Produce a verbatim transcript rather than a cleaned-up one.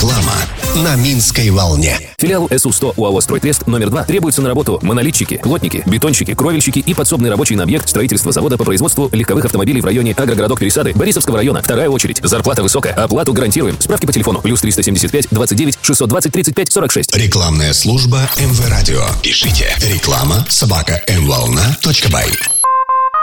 Реклама на Минской волне. Филиал эс у сто УАО «Стройтрест» номер два требуются на работу монолитчики, плотники, бетонщики, кровельщики и подсобный рабочий на объект строительства завода по производству легковых автомобилей в районе Агрогородок Пересады Борисовского района. Вторая очередь. Зарплата высокая. Оплату гарантируем. Справки по телефону. Плюс триста семьдесят пять двадцать девять шестьсот двадцать тридцать пять сорок шесть. Рекламная служба эм вэ Радио. Пишите реклама собака эм волна точка бай.